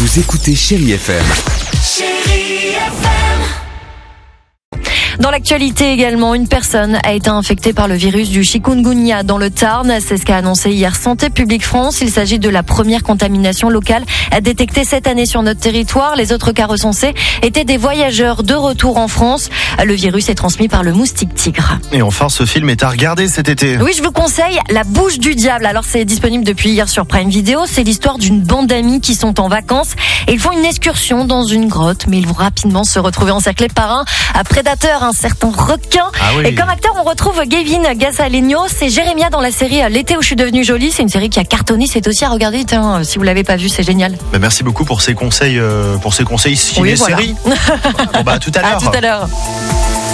Vous écoutez Chérie FM. Chérie FM. Dans l'actualité également, une personne a été infectée par le virus du chikungunya dans le Tarn. C'est ce qu'a annoncé hier Santé publique France. Il s'agit de la première contamination locale détectée cette année sur notre territoire. Les autres cas recensés étaient des voyageurs de retour en France. Le virus est transmis par le moustique tigre. Et enfin, ce film est à regarder cet été. Oui, je vous conseille La Bouche du Diable. Alors, c'est disponible depuis hier sur Prime Video. C'est l'histoire d'une bande d'amis qui sont en vacances et ils font une excursion dans une grotte, mais ils vont rapidement se retrouver encerclés par un prédateur, un certain requin. Ah oui. Et comme acteur, on retrouve Gavin Gazzalegno. C'est Jérémia dans la série L'été où je suis devenue jolie. C'est une série qui a cartonné. C'est aussi à regarder. Si vous l'avez pas vu, c'est génial. Bah, merci beaucoup pour ces conseils ciné-séries. Oui, voilà. Bon, bah, à tout à l'heure. À tout à l'heure.